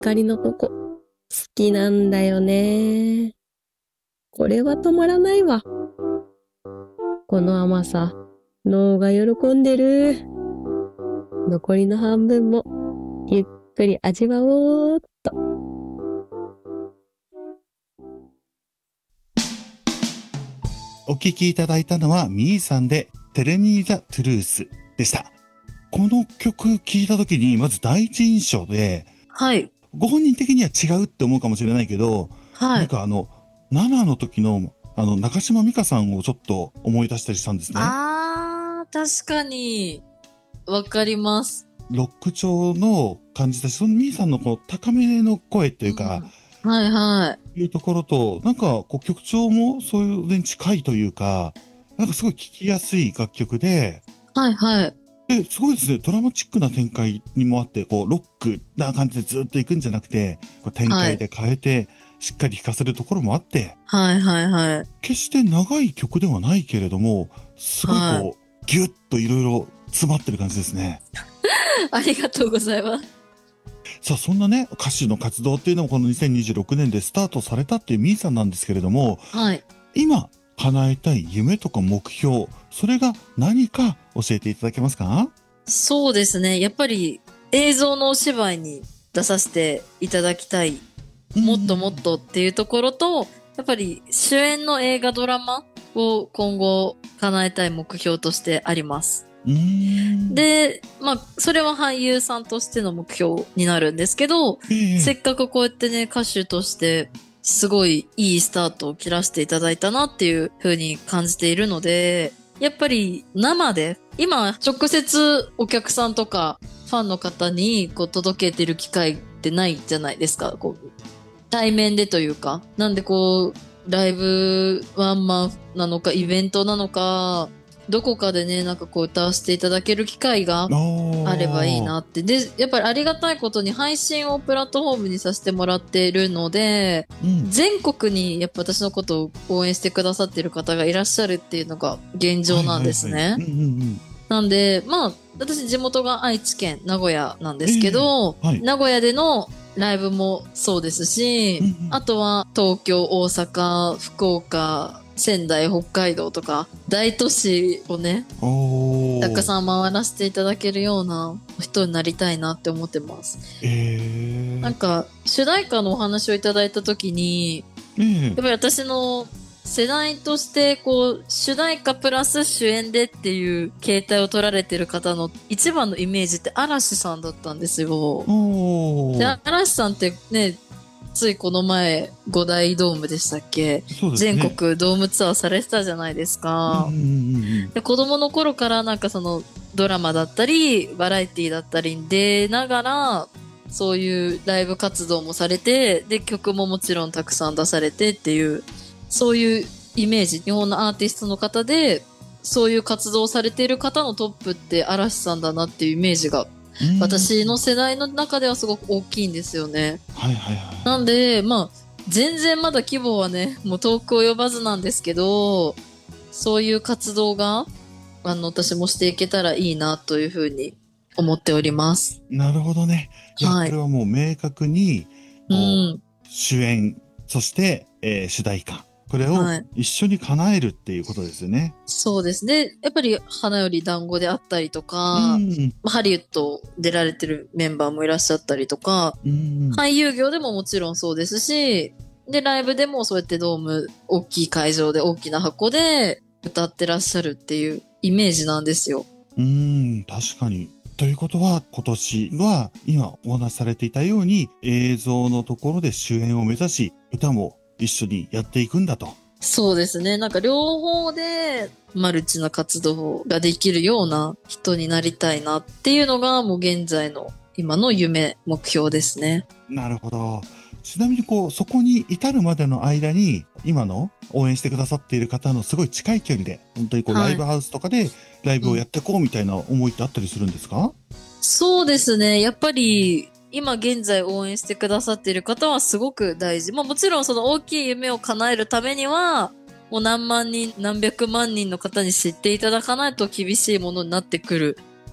かりのとこ、好きなんだよね。これは止まらないわ。この甘さ、脳が喜んでる。残りの半分も、ゆっくり味わおうっと。 お聴きいただいたのはみーさんで Tell Me the Truth でした。この曲聴いた時にまず第一印象で、 はい。 ご本人的には違うって思うかもしれないけど、 はい。 なんか生の時の中島美嘉さんをちょっと思い出したりしたんですね。 確かに、わかります。 ロック調の感じだし、そのミーさんのこう高めの声っていうか、 はいはい。 いうところと、なんかこう曲調もそういうのに近いというか、なんかすごい聴きやすい楽曲で、 はいはい。 で、すごいですね、ドラマチックな展開にもあって、こうロックな感じでずっと行くんじゃなくて、こう展開で変えて、しっかり弾かせるところもあって、 はいはいはい。 決して長い曲ではないけれども、すごいこう、ギュッといろいろ詰まってる感じですね。 ありがとうございます。 さあ、そんなね、歌手の活動っていうのもこの2026年でスタートされたっていうミーさんなんですけれども、 はい。 今、叶えたい夢とか目標、それが何か教えていただけますか？ そうですね。やっぱり映像のお芝居に出させていただきたい。もっともっとっていうところと、やっぱり主演の映画ドラマを今後叶えたい目標としてあります。で、まあ、それは俳優さんとしての目標になるんですけど、せっかくこうやってね、歌手としてすごいいいスタートを切らせていただいたなっていう風に感じているので、やっぱり生で、今直接お客さんとかファンの方にこう届けてる機会ってないじゃないですか。こう対面でというか。なんでこう、ライブワンマンなのかイベントなのか、どこかでね、なんかこう歌わせていただける機会があればいいなって。で、やっぱりありがたいことに配信をプラットフォームにさせてもらっているので、全国にやっぱ私のことを応援してくださっている方がいらっしゃるっていうのが現状なんですね。なんで、まあ、私地元が愛知県名古屋なんですけど、名古屋でのライブもそうですし、あとは東京、大阪、福岡、仙台、北海道とか、大都市をね、たくさん回らせていただけるような人になりたいなって思ってます。なんか、主題歌のお話をいただいたときに、やっぱり私の世代としてこう主題歌プラス主演でっていう形態を取られてる方の一番のイメージって嵐さんだったんですよ。で、嵐さんってね、ついこの前5大ドームでしたっけ、全国ドームツアーされてたじゃないですか。で、子供の頃からなんかそのドラマだったりバラエティだったりに出ながらそういうライブ活動もされて、で曲ももちろんたくさん出されてっていうそういうイメージ、日本のアーティストの方で、そういう活動をされている方のトップって嵐さんだなっていうイメージが、私の世代の中ではすごく大きいんですよね。なんで、まあ、全然まだ規模はね、もう遠く及ばずなんですけど、そういう活動が、私もしていけたらいいなというふうに思っております。 なるほどね。いや、これはもう明確に、主演、そして、主題歌。これを一緒に叶えるっていうことですよね。 そうですね。やっぱり花より団子であったりとか、ハリウッド出られてるメンバーもいらっしゃったりとか、俳優業でももちろんそうですし、で、ライブでもそうやってドーム、大きい会場で大きな箱で歌ってらっしゃるっていうイメージなんですよ。 確かに。ということは、今年は今お話しされていたように映像のところで主演を目指し、歌も一緒にやっていくんだと。 そうですね。なんか両方でマルチな活動ができるような人になりたいなっていうのがもう現在の今の夢、目標ですね。 なるほど。ちなみにそこに至るまでの間に、今の応援してくださっている方のすごい近い距離で、本当にライブハウスとかでライブをやっていこうみたいな思いってあったりするんですか？ そうですね。やっぱり、今現在応援してくださっている方はすごく大事。まあもちろんその大きい夢を叶えるためには、もう何万人、何百万人の方に知っていただかないと厳しいものになってくる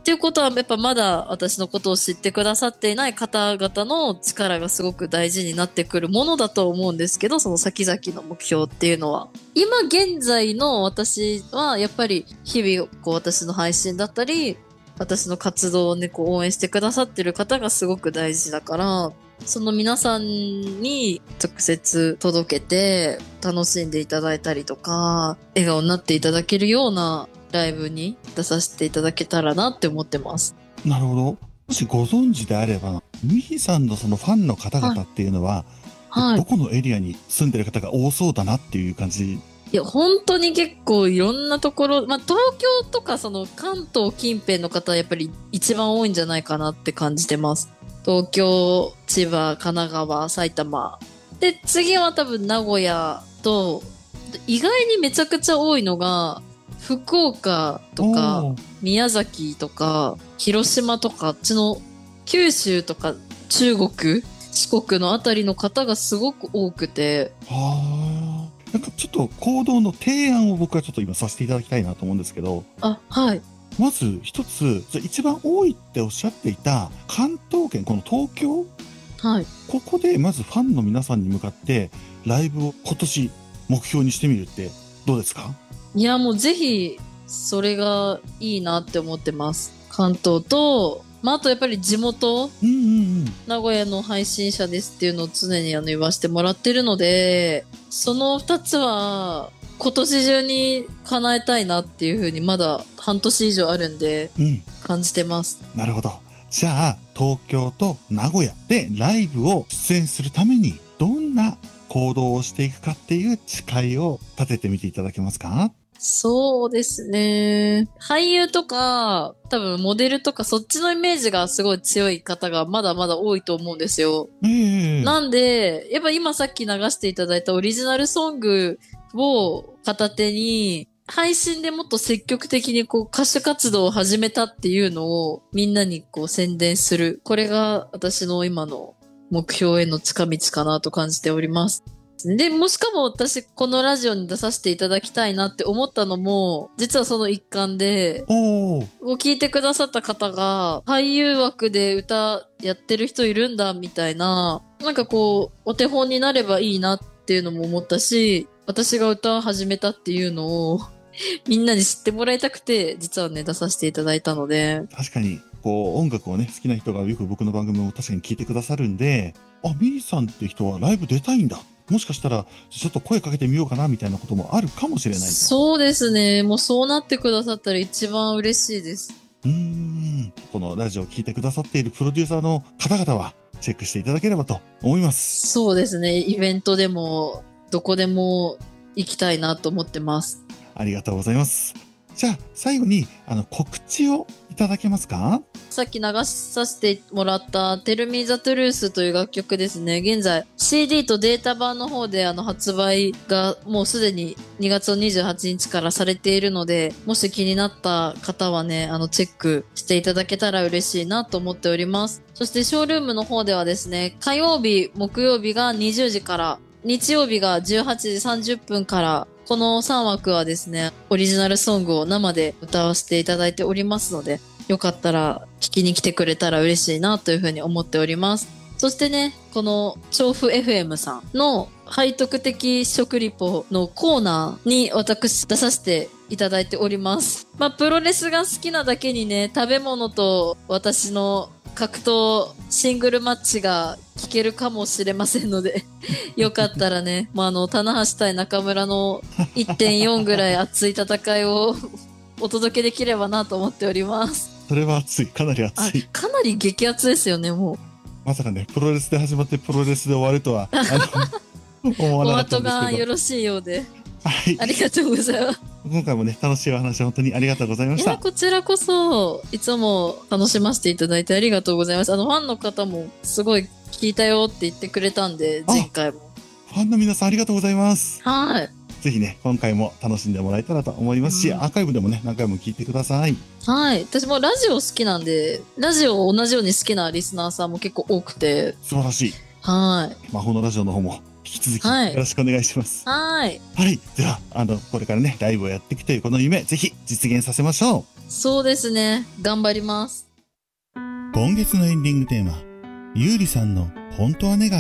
っていうことは、やっぱまだ私のことを知ってくださっていない方々の力がすごく大事になってくるものだと思うんですけど、その先々の目標っていうのは。今現在の私は、やっぱり日々こう私の配信だったり、私の活動をね、こう応援してくださってる方がすごく大事だから、その皆さんに直接届けて楽しんでいただいたりとか、笑顔になっていただけるようなライブに出させていただけたらなって思ってます。 なるほど。もしご存知であれば、ミヒさんのそのファンの方々っていうのは、 はい。 どこのエリアに住んでる方が多そうだなっていう感じ。 いや、本当に結構いろんなところ、まあ、東京とかその関東近辺の方はやっぱり一番多いんじゃないかなって感じてます。東京、千葉、神奈川、埼玉。で、次は多分名古屋と、意外にめちゃくちゃ多いのが、福岡とか、 おー宮崎とか、広島とか、あっちの九州とか中国、四国のあたりの方がすごく多くて、 はあ。なんかちょっと行動の提案を僕はちょっと今させていただきたいなと思うんですけど、 あ、はい。 まず一つ、じゃあ一番多いっておっしゃっていた関東圏、この東京、 はい。 ここでまずファンの皆さんに向かってライブを今年目標にしてみるってどうですか？ いや、もうぜひ、それがいいなって思ってます。関東と、まあ、あとやっぱり地元、 うんうんうん。 名古屋の配信者ですっていうのを常に言わせてもらってるので、その二つは、今年中に叶えたいなっていうふうにまだ半年以上あるんでうん。 感じてます。 なるほど。じゃあ、東京と名古屋でライブを出演するために、どんな行動をしていくかっていう誓いを立ててみていただけますか？ そうですね。俳優とか、多分モデルとかそっちのイメージがすごい強い方がまだまだ多いと思うんですよ。 ええなんで、やっぱ今さっき流していただいたオリジナルソングを片手に、配信でもっと積極的にこう歌手活動を始めたっていうのをみんなにこう宣伝する。これが私の今の目標への近道かなと感じております。で、もしかも私このラジオに出させていただきたいなって思ったのも、実はその一環で、 おー。 聞いてくださった方が、俳優枠で歌やってる人いるんだ、みたいな、なんかこう、お手本になればいいなっていうのも思ったし、私が歌を始めたっていうのを、みんなに知ってもらいたくて、実はね、出させていただいたので、 確かに、こう、音楽をね、好きな人がよく僕の番組も確かに聞いてくださるんで、あ、ミリさんって人はライブ出たいんだ。もしかしたら、ちょっと声かけてみようかな、みたいなこともあるかもしれないと。 そうですね、もうそうなってくださったら一番嬉しいです。 このラジオを聞いてくださっているプロデューサーの方々は、チェックしていただければと思います。 そうですね、イベントでも、どこでも行きたいなと思ってます。 ありがとうございます。じゃあ、最後に、告知をいただけますか？ さっき流させてもらった Tell Me the Truth という楽曲ですね。現在 CD とデータ版の方で発売がもうすでに2月の28日からされているので、もし気になった方はね、チェックしていただけたら嬉しいなと思っております。そしてショールームの方ではですね、火曜日、木曜日が20時から、日曜日が18時30分から、この3枠はですね、オリジナルソングを生で歌わせていただいておりますので、よかったら聞きに来てくれたら嬉しいなというふうに思っております。そしてね、この調布 FM さんの背徳的食リポのコーナーに私出させていただいております。まあ、プロレスが好きなだけにね、食べ物と私の格闘シングルマッチが聞けるかもしれませんのでよかったらね、まあ、棚橋対中村の 1.4 ぐらい熱い戦いをお届けできればなと思っております。 それは熱い。かなり熱い。 かなり激熱ですよね、もう。 まさかね、プロレスで始まってプロレスで終わるとは、思わおなかったんですけど。 後がよろしいようで。 はい。 ありがとうございます。 今回もね、楽しいお話、本当にありがとうございました。 こちらこそ、いつも楽しませていただいてありがとうございます。ファンの方もすごい聞いたよって言ってくれたんで、前回も。 ファンの皆さんありがとうございます。 はい。 ぜひね、今回も楽しんでもらえたらと思いますし、アーカイブでもね、何回も聞いてください。 はい。私もラジオ好きなんで、ラジオを同じように好きなリスナーさんも結構多くて。 素晴らしい。 はい。 魔法のラジオの方も引き続きよろしくお願いします。 はい。 はい。では、これからね、ライブをやっていくというこの夢、ぜひ実現させましょう。 そうですね。頑張ります。 今月のエンディングテーマ、ゆうりさんの本当は願い